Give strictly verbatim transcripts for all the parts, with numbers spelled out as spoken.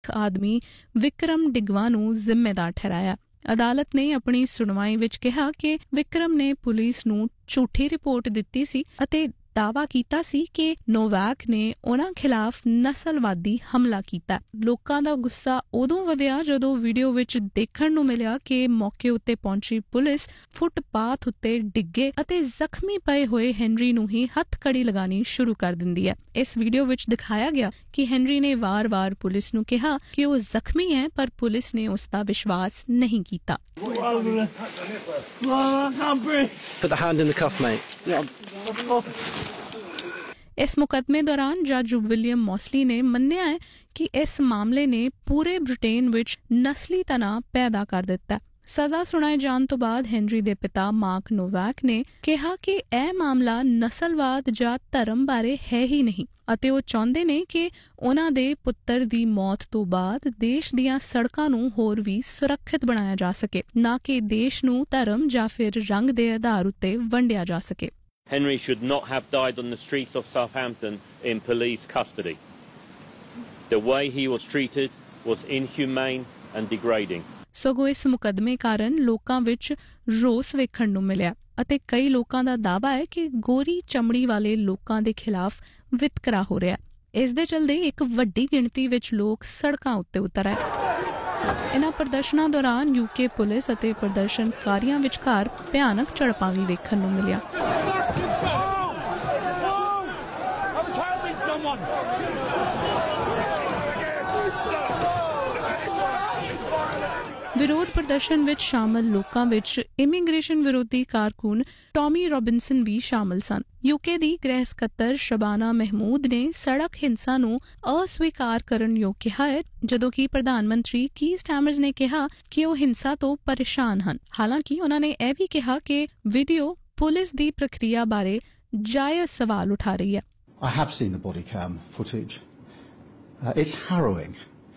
ਆਦਮੀ ਵਿਕਰਮ ਡਿਗਵਾ ਨੂੰ ਜ਼ਿੰਮੇਦਾਰ ਠਹਿਰਾਇਆ। ਅਦਾਲਤ ਨੇ ਆਪਣੀ ਸੁਣਵਾਈ ਵਿੱਚ ਕਿਹਾ ਕਿ ਵਿਕਰਮ ਨੇ ਪੁਲਿਸ ਨੂੰ ਝੂਠੀ ਰਿਪੋਰਟ ਦਿੱਤੀ ਸੀ ਅਤੇ ਦਾਅਵਾ ਕੀਤਾ ਸੀ ਕਿ ਨੋਵਾਕ ਨੇ ਉਨ੍ਹਾਂ ਖਿਲਾਫ ਨਸਲਵਾਦੀ ਹਮਲਾ ਕੀਤਾ। ਲੋਕਾਂ ਦਾ ਗੁੱਸਾ ਉਦੋਂ ਵਧਿਆ ਜਦੋਂ ਵੀਡੀਓ ਵਿੱਚ ਦੇਖਣ ਨੂੰ ਮਿਲਿਆ ਕਿ ਮੌਕੇ ਉੱਤੇ ਪਹੁੰਚੀ ਪੁਲਿਸ ਫੁੱਟਪਾਥ ਉੱਤੇ ਡਿੱਗੇ ਅਤੇ ਜ਼ਖਮੀ ਪਏ ਹੋਏ ਹੈਨਰੀ ਨੂੰ ਹੀ ਹੱਥਕੜੀ ਲਗਾਉਣੀ ਸ਼ੁਰੂ ਕਰ ਦਿੰਦੀ ਹੈ। ਇਸ ਵੀਡੀਓ ਵਿੱਚ ਦਿਖਾਇਆ ਗਿਆ ਕਿ ਹੈਨਰੀ ਨੇ ਵਾਰ-ਵਾਰ ਪੁਲਿਸ ਨੂੰ ਕਿਹਾ ਕਿ ਉਹ ਜ਼ਖਮੀ ਹੈ, ਪਰ ਪੁਲਿਸ ਨੇ ਉਸ ਦਾ ਵਿਸ਼ਵਾਸ ਨਹੀਂ ਕੀਤਾ। Put the hand in the cuff, mate. ਇਸ ਮੁਕੱਦਮੇ ਦੌਰਾਨ ਜੱਜ ਵਿਲੀਅਮ ਮੌਸਲੀ ਨੇ ਮੰਨਿਆ ਹੈ ਕਿ ਇਸ ਮਾਮਲੇ ਨੇ ਪੂਰੇ ਬ੍ਰਿਟੇਨ ਵਿੱਚ ਨਸਲੀ ਤਣਾਅ ਪੈਦਾ ਕਰ ਦਿੱਤਾ। ਸਜ਼ਾ ਸੁਣਾਏ ਜਾਣ ਤੋਂ ਬਾਅਦ ਹੈਨਰੀ ਦੇ ਪਿਤਾ ਮਾਰਕ ਨੋਵਾਕ ਨੇ ਕਿਹਾ ਕਿ ਇਹ ਮਾਮਲਾ ਨਸਲਵਾਦ ਜਾਂ ਧਰਮ ਬਾਰੇ ਹੈ ਹੀ ਨਹੀਂ ਅਤੇ ਉਹ ਚਾਹੁੰਦੇ ਨੇ ਕਿ ਉਨ੍ਹਾਂ ਦੇ ਪੁੱਤਰ ਦੀ ਮੌਤ ਤੋਂ ਬਾਅਦ ਦੇਸ਼ ਦੀਆਂ ਸੜਕਾਂ ਨੂੰ ਹੋਰ ਵੀ ਸੁਰੱਖਿਅਤ ਬਣਾਇਆ ਜਾ ਸਕੇ, ਨਾ ਕਿ ਦੇਸ਼ ਨੂੰ ਧਰਮ ਜਾਂ ਫਿਰ ਰੰਗ ਦੇ ਆਧਾਰ ਉੱਤੇ ਵੰਡਿਆ ਜਾ ਸਕੇ। Henry should not have died on the streets of Southampton in police custody. The way he was treated was inhumane and degrading. ਸਗੋਂ ਇਸ ਮੁਕੱਦਮੇ ਕਾਰਨ ਲੋਕਾਂ ਵਿੱਚ ਰੋਸ ਵੇਖਣ ਨੂੰ ਮਿਲਿਆ ਅਤੇ ਕਈ ਲੋਕਾਂ ਦਾ ਦਾਅਵਾ ਹੈ ਕਿ ਗੋਰੀ ਚਮੜੀ ਵਾਲੇ ਲੋਕਾਂ ਦੇ ਖਿਲਾਫ ਵਿਤਕਰਾ ਹੋ ਰਿਹਾ। ਇਸ ਦੇ ਚਲਦੇ ਇੱਕ ਵੱਡੀ ਗਿਣਤੀ ਵਿੱਚ ਲੋਕ ਸੜਕਾਂ ਉੱਤੇ ਉਤਰ ਆਏ। ਇਨ੍ਹਾਂ ਪ੍ਰਦਰਸ਼ਨਾਂ ਦੌਰਾਨ ਯੂਕੇ ਪੁਲਿਸ ਅਤੇ ਪ੍ਰਦਰਸ਼ਨਕਾਰੀਆਂ ਵਿਚਕਾਰ ਭਿਆਨਕ ਝੜਪਾਂ ਵੀ ਵੇਖਣ ਨੂੰ ਮਿਲੀਆਂ। ਵਿਰੋਧ ਪ੍ਰਦਰਸ਼ਨ ਵਿੱਚ ਸ਼ਾਮਲ ਲੋਕਾਂ ਵਿੱਚ ਇਮੀਗ੍ਰੇਸ਼ਨ ਵਿਰੋਧੀ ਕਾਰਕੁਨ ਟੌਮੀ ਰੋਬਿਨਸਨ ਵੀ ਸ਼ਾਮਲ ਸਨ। ਯੂਕੇ ਦੀ ਗ੍ਰਹਿ ਸਕੱਤਰ ਸ਼ਬਾਨਾ ਮਹਿਮੂਦ ਨੇ ਸੜਕ ਹਿੰਸਾ ਨੂੰ ਅਸਵੀਕਾਰ ਕਰਨ ਯੋਗ ਕਿਹਾ ਹੈ, ਜਦੋਂ ਕਿ ਪ੍ਰਧਾਨ ਮੰਤਰੀ ਕੀ ਸਟਾਮਰਜ਼ ਨੇ ਕਿਹਾ ਕਿ ਉਹ ਹਿੰਸਾ ਤੋਂ ਪਰੇਸ਼ਾਨ ਹਨ। ਹਾਲਾਂਕਿ ਉਨ੍ਹਾਂ ਨੇ ਇਹ ਵੀ ਕਿਹਾ ਕਿ ਵੀਡੀਓ ਪੁਲਿਸ ਦੀ ਪ੍ਰਕਿਰਿਆ ਬਾਰੇ ਜਾਇਜ਼ ਸਵਾਲ ਉਠਾ ਰਹੀ ਹੈ। I have seen the body cam footage. Uh, it's harrowing.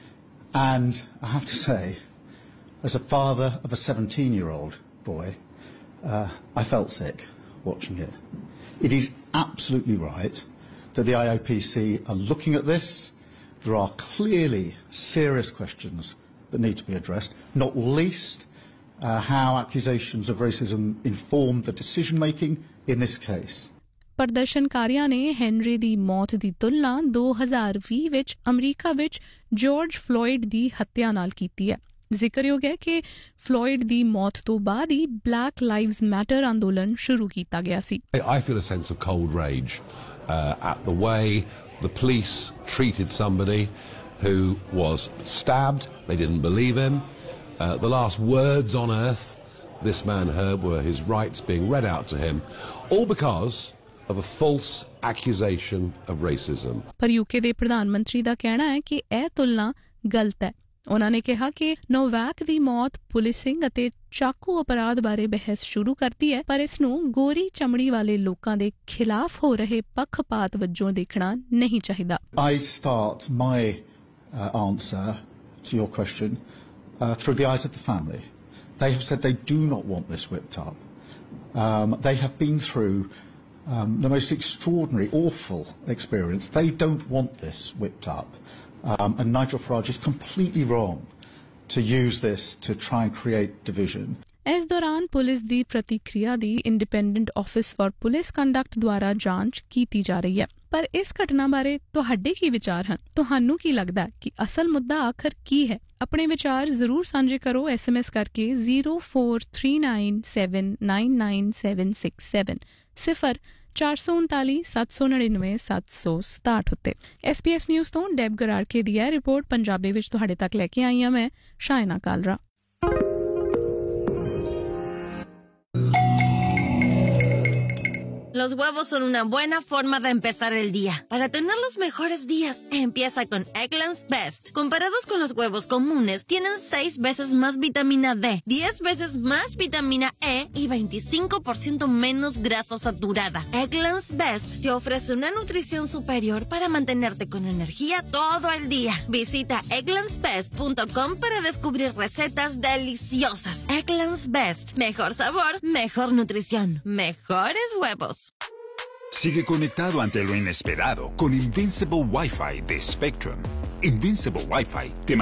And I have to say, as a father of a seventeen-year-old boy, uh, I felt sick watching it. It is absolutely right that the I O P C are looking at this. There are clearly serious questions that need to be addressed, not least uh, how accusations of racism informed the decision-making in this case. ਪ੍ਰਦਰਸ਼ਨਕਾਰੀਆਂ ਨੇ Henry ਦੀ ਮੌਤ ਦੀ ਤੁਲਨਾ ਦੋ ਹਜ਼ਾਰ ਵੀਹ ਵਿੱਚ America ਵਿੱਚ George Floyd ਦੀ ਹੱਤਿਆ ਨਾਲ ਕੀਤੀ ਹੈ। ਜ਼ਿਕਰਯੋਗ ਹੈ ਕਿ ਫਲੋਇਡ ਦੀ ਮੌਤ ਤੋਂ ਬਾਅਦ ਹੀ ਬਲੈਕ ਲਾਈਵਜ਼ ਮੈਟਰ ਅੰਦੋਲਨ ਸ਼ੁਰੂ ਕੀਤਾ ਗਿਆ ਸੀ। I feel a sense of cold rage uh, at the way the police treated somebody who was stabbed. They didn't believe him. Uh, the last words on earth this man heard were his rights being read out to him, all because of a false accusation of racism. ਪਰ UK ਦੇ ਪ੍ਰਧਾਨ ਮੰਤਰੀ ਦਾ ਕਹਿਣਾ ਹੈ ਕਿ ਇਹ ਤੁਲਨਾ ਗਲਤ ਹੈ। ਉਨ੍ਹਾਂ ਨੇ ਕਿਹਾ ਕਿ ਨੋਵਾਕ ਦੀ ਮੌਤ ਪੁਲਿਸਿੰਗ ਅਤੇ ਚਾਕੂ ਅਪਰਾਧ ਬਾਰੇ ਬਹਿਸ ਸ਼ੁਰੂ ਕਰਦੀ ਹੈ, ਪਰ ਇਸ ਨੂੰ ਗੋਰੀ ਚਮੜੀ ਵਾਲੇ ਲੋਕਾਂ ਦੇ ਖਿਲਾਫ ਹੋ ਰਹੇ ਪੱਖਪਾਤ ਵਜੋਂ ਦੇਖਣਾ ਨਹੀਂ ਚਾਹੀਦਾ। I start my uh, answer to your question uh, through the eyes of the family. They have said they do not want this whipped up. Um, they have been through Um, the most extraordinary, awful experience. They don't want this whipped up. Um, and Nigel Farage is completely wrong to use this to try and create division. ਇਸ ਦੌਰਾਨ police ਦੀ ਪ੍ਰਤੀਕਿਰਿਆ ਦੀ independent office for police conduct ਦੁਆਰਾ ਜਾਂਚ ਕੀਤੀ ਜਾ ਰਹੀ ਹੈ। ਪਰ ਇਸ ਘਟਨਾ ਬਾਰੇ ਤੁਹਾਡੇ ਕੀ ਵਿਚਾਰ ਹਨ? ਤੁਹਾਨੂੰ ਕੀ ਲੱਗਦਾ ਕਿ ਅਸਲ ਮੁੱਦਾ ਆਖਰ ਕੀ ਹੈ? ਆਪਣੇ ਵਿਚਾਰ ਜ਼ਰੂਰ ਸਾਂਝੇ ਕਰੋ ਐਸ ਐਮ ਐਸ ਕਰਕੇ zero four three nine seven nine nine seven six seven ਸਿਫਰ ਚਾਰ ਸੌ ਉਨਤਾਲੀ ਸੱਤ ਸੌ ਨੜਿਨਵੇਂ ਸੱਤ ਸੌ ਸਤਾਹਠ ਉੱਤੇ। ਐਸ ਪੀ ਐਸ ਨਿਊਜ਼ ਤੋਂ ਡੈਬ ਗਰਾਰਕੇ ਦੀ ਇਹ ਰਿਪੋਰਟ ਪੰਜਾਬੀ ਵਿੱਚ ਤੁਹਾਡੇ ਤੱਕ ਲੈ ਕੇ ਆਈ ਹਾਂ ਮੈਂ Shaina Kalra. Los huevos son una buena forma de empezar el día. Para tener los mejores días, empieza con Eggland's Best. Comparados con los huevos comunes, tienen seis veces más vitamina D, diez veces más vitamina E y veinticinco por ciento menos grasa saturada. Eggland's Best te ofrece una nutrición superior para mantenerte con energía todo el día. Visita egglands best punto com para descubrir recetas deliciosas. Eggland's Best. Mejor sabor, mejor nutrición, mejores huevos. Sigue conectado ante lo inesperado con Invincible Wi-Fi de Spectrum. Invincible Wi-Fi te